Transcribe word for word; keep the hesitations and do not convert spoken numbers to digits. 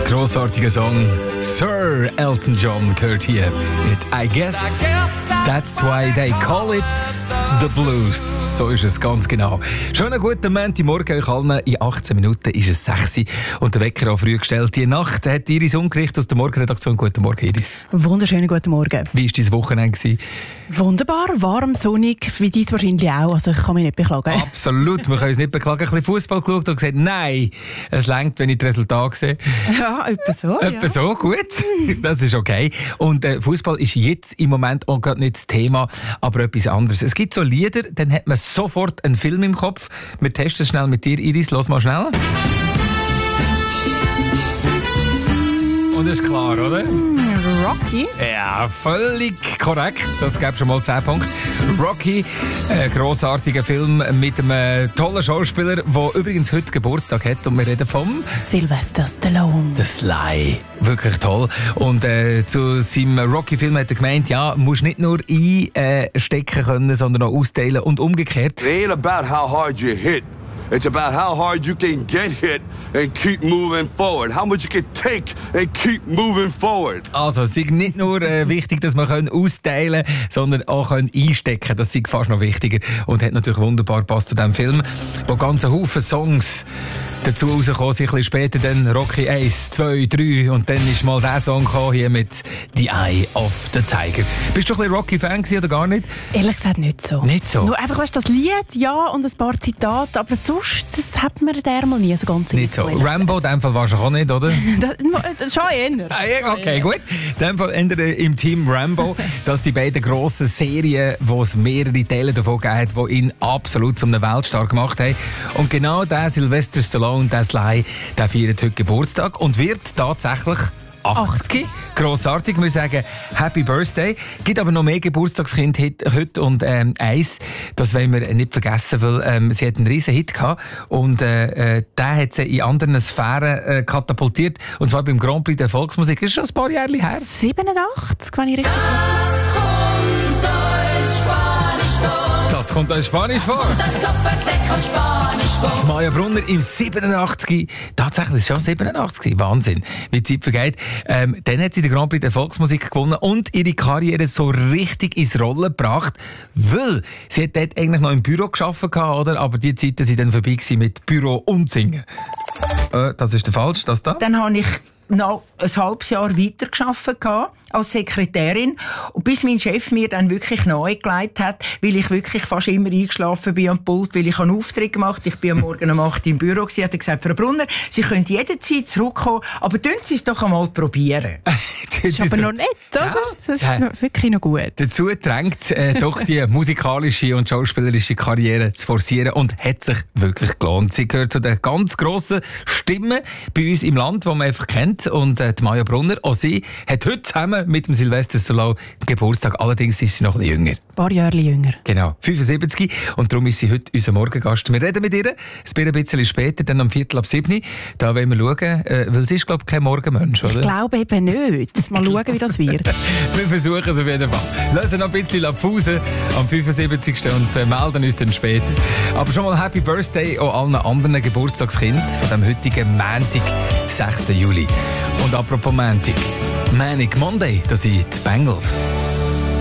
Grossartiger Song. Sir Elton John gehört hier mit I Guess That's Why They Call It The Blues. So ist es ganz genau. Schönen guten Montagmorgen euch allen. In achtzehn Minuten ist es sechs Uhr und der Wecker auch früh gestellt. Die Nacht hat Iris umgerichtet aus der Morgenredaktion. Guten Morgen, Iris. Wunderschönen guten Morgen. Wie war dein Wochenende? Wunderbar, warm, sonnig, wie dies wahrscheinlich auch. Also ich kann mich nicht beklagen. Absolut, wir können uns nicht beklagen. Ein bisschen Fußball geschaut und gesagt, nein, es reicht, wenn ich das Resultat sehe. Ja, etwa so. Etwa ja. so, gut. Das ist okay. Und äh, Fußball ist jetzt im Moment auch gerade nicht das Thema, aber etwas anderes. Es gibt so Lieder, dann hat man sofort einen Film im Kopf. Wir testen es schnell mit dir, Iris. Los mal schnell. Und das ist klar, oder? Rocky. Ja, völlig korrekt. Das gäbe schon mal zehn Punkte. Rocky, ein grossartiger Film mit einem tollen Schauspieler, der übrigens heute Geburtstag hat. Und wir reden vom Sylvester Stallone. The Sly. Wirklich toll. Und äh, zu seinem Rocky-Film hat er gemeint, ja, musst nicht nur einstecken können, sondern auch austeilen und umgekehrt. It ain't about how hard you hit. It's about how hard you can get hit and keep moving forward. How much you can take and keep moving forward. Also, es ist nicht nur äh, wichtig, dass man austeilen kann, sondern auch einstecken kann. Das ist fast noch wichtiger. Und hat natürlich wunderbar gepasst zu diesem Film, wo ganze Haufen Songs dazu rausgekommen sind. Ein bisschen später dann Rocky eins, zwei, drei und dann ist mal der Song gekommen, hier mit «The Eye of the Tiger». Bist du ein bisschen Rocky-Fan gewesen, oder gar nicht? Ehrlich gesagt nicht so. Nicht so? Nur einfach, weißt du, das Lied, ja, und ein paar Zitate, aber sonst, das hat mir der mal nie so ganz Nicht so. Rambo, in dem Fall warst du auch nicht, oder? das, schon eher. Ah, ja, okay, gut. In dem Fall ändern im Team Rambo, dass die beiden grossen Serien, wo es mehrere Teile davon gegeben hat, die ihn absolut zum Weltstar gemacht haben. Und genau der Sylvester Stallone, der Sly, der feiert heute Geburtstag und wird tatsächlich achtzig. Grossartig, wir sagen Happy Birthday. Es gibt aber noch mehr Geburtstagskind heute und ähm, eins, das wollen wir nicht vergessen, weil ähm, sie hat einen riesen Hit gehabt und äh, äh, der hat sie in anderen Sphären äh, katapultiert, und zwar beim Grand Prix der Volksmusik. Das ist schon ein paar Jahre her. siebenundachtzig, wenn ich richtig Das kommt als Spanisch vor. Die Maja Brunner im siebenundachtzig. Tatsächlich, ist schon siebenundachtzig. Wahnsinn, wie die Zeit vergeht. Ähm, dann hat sie den Grand Prix der Volksmusik gewonnen und ihre Karriere so richtig ins Rollen gebracht, weil sie hat dort eigentlich noch im Büro gearbeitet, oder? Aber die Zeiten waren dann vorbei mit Büro und Singen. Äh, das ist der falsch, das da? Dann habe ich noch ein halbes Jahr weitergearbeitet als Sekretärin. Und bis mein Chef mir dann wirklich nahegelegt hat, weil ich wirklich fast immer eingeschlafen bin am Pult, weil ich einen Auftritt gemacht habe. Ich bin am Morgen um acht Uhr im Büro gewesen, hat er gesagt, Frau Brunner, Sie können jederzeit zurückkommen, aber tun Sie es doch einmal probieren. Das ist aber noch nett, oder? Ja. Das ist ja. noch, wirklich noch gut. Dazu drängt äh, doch die musikalische und schauspielerische Karriere zu forcieren und hat sich wirklich gelohnt. Sie gehört zu den ganz grossen Stimmen bei uns im Land, die man einfach kennt. Und äh, die Maja Brunner, auch sie, hat heute zusammen mit dem Sylvester Stallone Geburtstag. Allerdings ist sie noch ein bisschen jünger. Ein paar Jahre jünger. Genau, fünfundsiebzig. Und darum ist sie heute unser Morgengast. Wir reden mit ihr ein bisschen später, dann um Viertel ab sieben. Da wollen wir schauen, äh, weil sie ist, glaube ich, kein Morgenmensch, oder? Ich glaube eben nicht. Mal schauen, wie das wird. Wir versuchen es auf jeden Fall. Lassen noch ein bisschen Pause am fünfundsiebzigsten und äh, melden uns dann später. Aber schon mal Happy Birthday auch allen anderen Geburtstagskindern von dem heutigen Montag, sechsten Juli. Und apropos Montag, Manic Monday, das sind die Bengals.